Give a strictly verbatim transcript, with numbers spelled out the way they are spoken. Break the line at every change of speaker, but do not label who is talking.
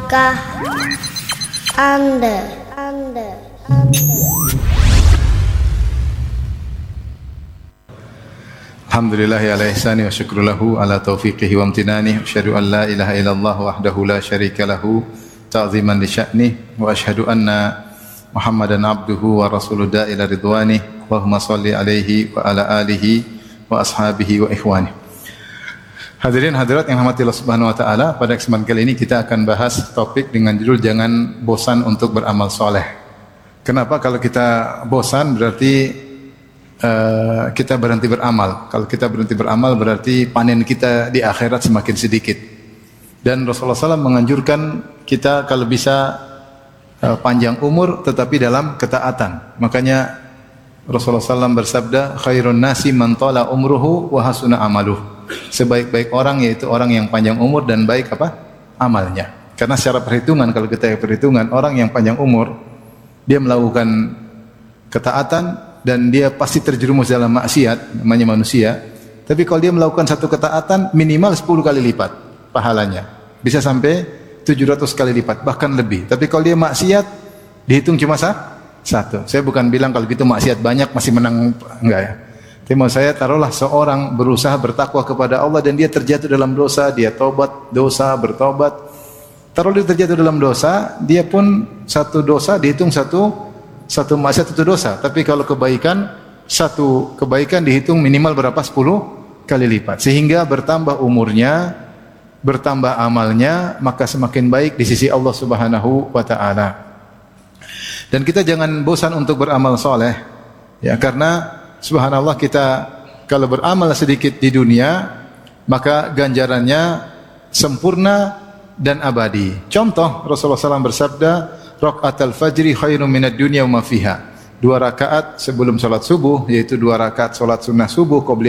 Apakah Anda Anda Anda
Alhamdulillahi ala ihsani wa syukru lahu ala taufiqihi wa amtinani. Asyhadu an la ilaha illallah wahdahu la syarika lahu ta'ziman li sya'nih wa asyhadu anna Muhammadan abduhu wa rasuluh ila ridwanih. Allahumma shalli alaihi wa ala alihi wa ashabihi wa ikhwani. Hadirin hadirat yang rahmati Allah Subhanahu wa taala, pada kesempatan kali ini kita akan bahas topik dengan judul jangan bosan untuk beramal soleh. Kenapa? Kalau kita bosan berarti uh, kita berhenti beramal. Kalau kita berhenti beramal berarti panen kita di akhirat semakin sedikit. Dan Rasulullah shallallahu alaihi wasallam menganjurkan kita kalau bisa uh, panjang umur tetapi dalam ketaatan. Makanya Rasulullah shallallahu alaihi wasallam bersabda, khairun nasi man tala umruhu wa hasuna amaluh. Sebaik-baik orang yaitu orang yang panjang umur dan baik apa? Amalnya. Karena secara perhitungan, kalau kita perhitungan, orang yang panjang umur dia melakukan ketaatan dan dia pasti terjerumus dalam maksiat, namanya manusia. Tapi kalau dia melakukan satu ketaatan minimal sepuluh kali lipat pahalanya. Bisa sampai tujuh ratus kali lipat, bahkan lebih. Tapi kalau dia maksiat dihitung cuma sah? satu. Saya bukan bilang kalau gitu maksiat banyak masih menang, enggak ya. Tapi mau saya taruhlah seorang berusaha bertakwa kepada Allah dan dia terjatuh dalam dosa, dia tobat, dosa, bertobat. Taruh dia terjatuh dalam dosa, dia pun satu dosa dihitung satu satu maksiat satu dosa. Tapi kalau kebaikan, satu kebaikan dihitung minimal berapa? sepuluh kali lipat. Sehingga bertambah umurnya, bertambah amalnya, maka semakin baik di sisi Allah Subhanahu wa taala. Dan kita jangan bosan untuk beramal soleh, ya, karena subhanallah kita kalau beramal sedikit di dunia maka ganjarannya sempurna dan abadi. Contoh, Rasulullah shallallahu alaihi wasallam bersabda, raqatul fajri khairun minad dunya wa ma fiha. Dua rakaat sebelum salat subuh, yaitu dua rakaat salat sunnah subuh